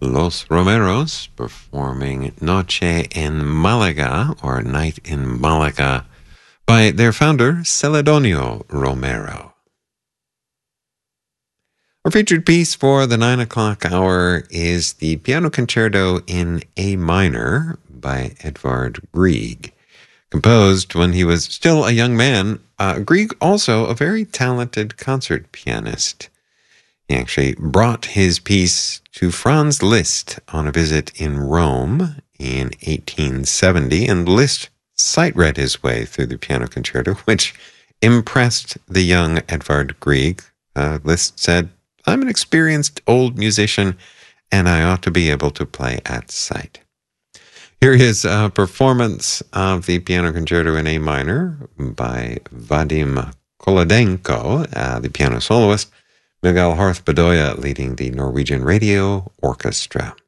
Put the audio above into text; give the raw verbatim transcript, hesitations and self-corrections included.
Los Romeros performing Noche en Malaga, or Night in Malaga, by their founder, Celedonio Romero. Our featured piece for the nine o'clock hour is the Piano Concerto in A minor by Edvard Grieg. Composed when he was still a young man, uh, Grieg also a very talented concert pianist. He actually brought his piece to Franz Liszt on a visit in Rome in eighteen seventy, and Liszt sight-read his way through the Piano Concerto, which impressed the young Edvard Grieg. Uh, Liszt said, "I'm an experienced old musician, and I ought to be able to play at sight." Here is a performance of the Piano Concerto in A minor by Vadim Kolodenko, uh, the piano soloist, Miguel Harth Bedoya leading the Norwegian Radio Orchestra.